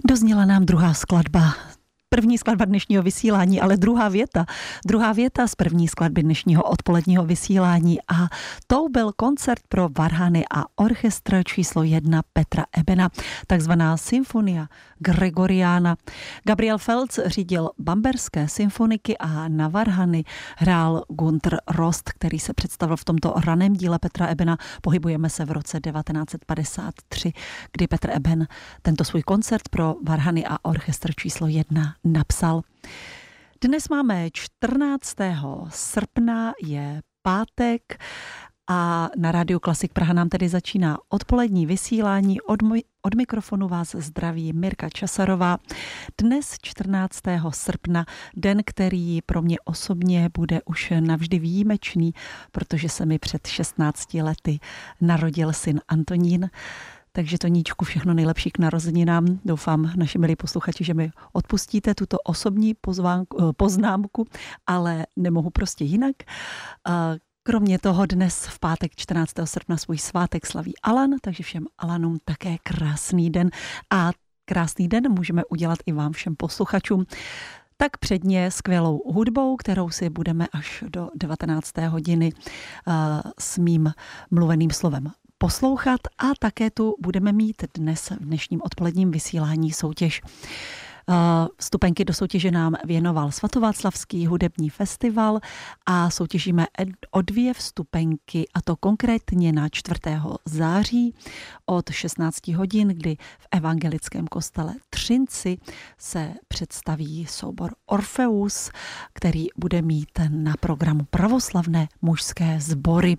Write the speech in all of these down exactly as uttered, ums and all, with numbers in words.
Dozněla nám druhá skladba. První skladba dnešního vysílání, ale druhá věta. Druhá věta z první skladby dnešního odpoledního vysílání a tou byl koncert pro varhany a orchestr číslo jedna Petra Ebena, takzvaná Symfonia Gregoriana. Gabriel Felc řídil bamberské symfoniky a na varhany hrál Günther Rost, který se představil v tomto raném díle Petra Ebena. Pohybujeme se v roce devatenáct set padesát tři, kdy Petr Eben tento svůj koncert pro varhany a orchestr číslo jedna napsal. Dnes máme čtrnáctého srpna, je pátek a na Rádiu Klasik Praha nám tedy začíná odpolední vysílání. Od, moj, od mikrofonu vás zdraví Mirka Časarová. Dnes čtrnáctého srpna, den, který pro mě osobně bude už navždy výjimečný, protože se mi před šestnácti lety narodil syn Antonín. Takže Toníčku, všechno nejlepší k narozeninám. Doufám, naši milí posluchači, že mi odpustíte tuto osobní pozvánku, poznámku, ale nemohu prostě jinak. Kromě toho dnes v pátek čtrnáctého srpna svůj svátek slaví Alan, takže všem Alanům také krásný den. A krásný den můžeme udělat i vám všem posluchačům. Tak předně skvělou hudbou, kterou si budeme až do devatenácté hodiny s mým mluveným slovem poslouchat a také tu budeme mít dnes v dnešním odpoledním vysílání soutěž. Vstupenky do soutěže nám věnoval Svatováclavský hudební festival a soutěžíme o dvě vstupenky, a to konkrétně na čtvrtého září od šestnácti hodin, kdy v evangelickém kostele Třinci se představí soubor Orfeus, který bude mít na programu pravoslavné mužské sbory.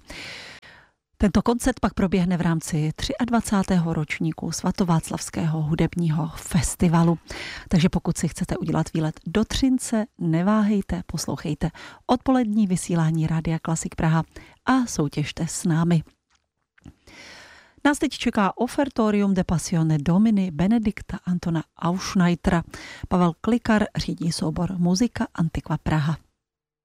Tento koncert pak proběhne v rámci dvacátého třetího ročníku Svatováclavského hudebního festivalu. Takže pokud si chcete udělat výlet do Třince, neváhejte, poslouchejte odpolední vysílání Rádia Klasik Praha a soutěžte s námi. Nás teď čeká Ofertorium de Passione Domini Benedikta Antona Auschneitera. Pavel Klikar řídí soubor Muzika Antiqua Praha.